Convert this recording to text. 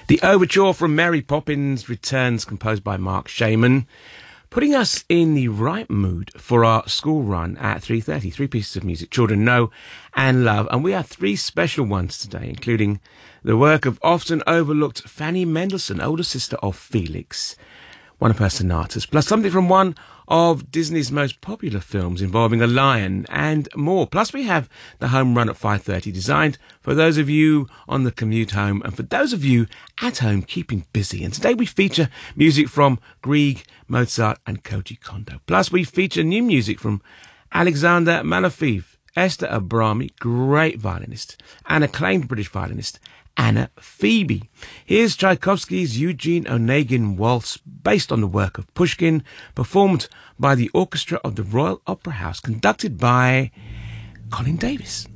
The overture from Mary Poppins Returns, composed by Mark Shaman, putting us in the right mood for our school run at 3:30. Three pieces of music children know and love, and we have three special ones today, including the work of often overlooked Fanny Mendelssohn, older sister of Felix, one of her sonatas, plus something from one of Disney's most popular films involving a lion, and more. Plus we have the home run at 5:30, designed for those of you on the commute home and for those of you at home keeping busy. And today we feature music from Grieg, Mozart and Koji Kondo. Plus we feature new music from Alexander Malofeev, Esther Abrami, great violinist, and acclaimed British violinist Anna Phoebe. Here's Tchaikovsky's Eugene Onegin Waltz, based on the work of Pushkin, performed by the Orchestra of the Royal Opera House, conducted by Colin Davis.